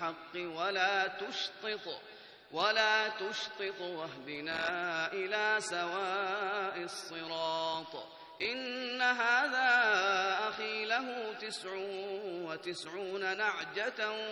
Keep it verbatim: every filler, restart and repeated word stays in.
بالحق ولا تشطط ولا تشطط واهدنا إلى سواء الصراط. إن هذا أخي له تسع وتسعون نعجة